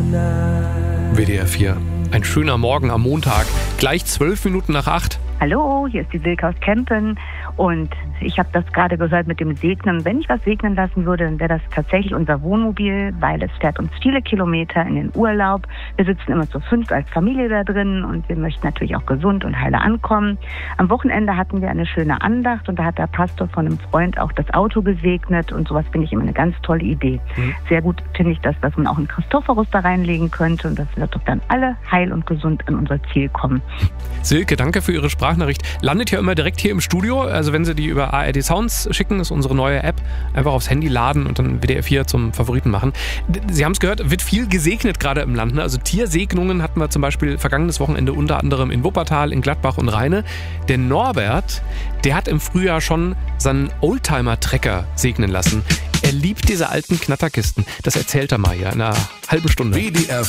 WDR 4. Ein schöner Morgen am Montag. Gleich 7:12. Hallo, hier ist die Silke aus Kempen und ich habe das gerade gehört mit dem Segnen. Wenn ich was segnen lassen würde, dann wäre das tatsächlich unser Wohnmobil, weil es fährt uns viele Kilometer in den Urlaub. Wir sitzen immer zu 5 als Familie da drin und wir möchten natürlich auch gesund und heile ankommen. Am Wochenende hatten wir eine schöne Andacht und da hat der Pastor von einem Freund auch das Auto gesegnet und sowas finde ich immer eine ganz tolle Idee. Sehr gut finde ich das, dass man auch einen Christophorus da reinlegen könnte und dass wir doch dann alle heil und gesund an unser Ziel kommen. Silke, danke für Ihre Sprachnachricht. Landet ja immer direkt hier im Studio. Also wenn Sie die über ARD Sounds schicken, ist unsere neue App. Einfach aufs Handy laden und dann WDR 4 zum Favoriten machen. Sie haben es gehört, wird viel gesegnet gerade im Land. Ne? Also Tiersegnungen hatten wir zum Beispiel vergangenes Wochenende unter anderem in Wuppertal, in Gladbach und Rheine. Der Norbert, der hat im Frühjahr schon seinen Oldtimer-Trecker segnen lassen. Er liebt diese alten Knatterkisten. Das erzählt er mal hier in einer halben Stunde. WDR